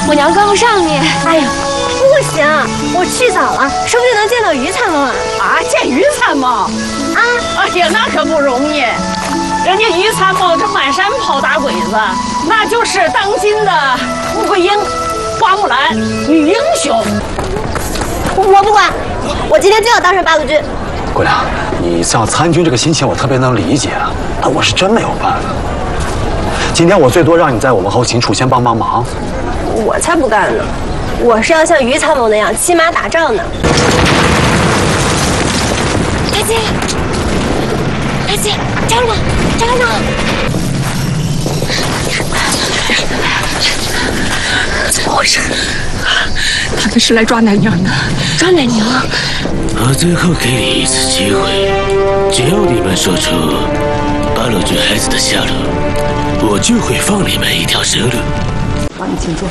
我娘跟不上你。 哎呀，不行，我去早了，说不定能见到于参谋啊！ 啊，见于参谋啊！哎呀，那可不容易。人家于参谋这满山跑打鬼子，那就是当今的穆桂英、花木兰女英雄。 我不管，我今天就要当上八路军。 姑娘，你想参军这个心情我特别能理解啊，但我是真没有办法。今天我最多让你在我们后勤处先帮帮忙。 我才不干呢，我是要像于参谋那样骑马打仗呢。 大姐，大姐，站了，站了。 怎么回事？他们是来抓奶娘的。 抓奶娘？ 我最后给你一次机会，只要你们说出八路军孩子的下落，我就会放你们一条生路。 好，你请坐。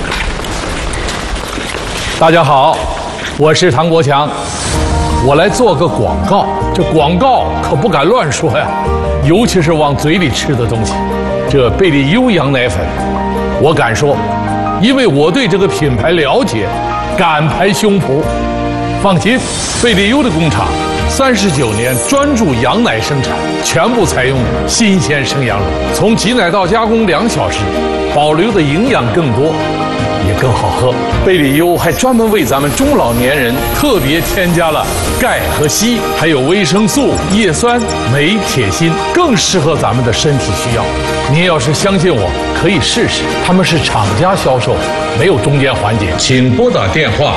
大家好，我是唐国强，我来做个广告。这广告可不敢乱说呀，尤其是往嘴里吃的东西。这贝利优羊奶粉，我敢说，因为我对这个品牌了解，敢拍胸脯。放心，贝利优的工厂39年专注羊奶生产，全部采用新鲜生羊乳，从挤奶到加工2小时，保留的营养更多，也更好喝。贝利优还专门为咱们中老年人特别添加了钙和硒，还有维生素、叶酸、镁、铁、锌，更适合咱们的身体需要。您要是相信我，可以试试。他们是厂家销售，没有中间环节。请拨打电话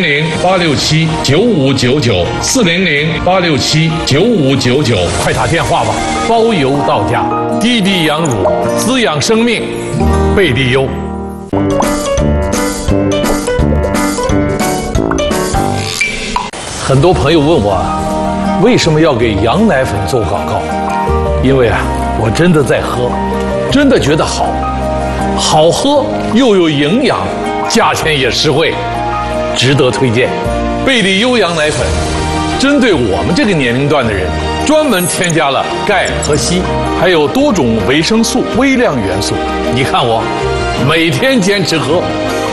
400-867-9599，400-867-9599，快打电话吧，包邮到家。滴滴羊乳，滋养生命，贝利优。很多朋友问我，为什么要给羊奶粉做广告？因为啊，我真的在喝，真的觉得好，好喝又有营养，价钱也实惠，值得推荐。贝利优羊奶粉，针对我们这个年龄段的人，专门添加了钙和硒，还有多种维生素、微量元素。你看我，每天坚持喝，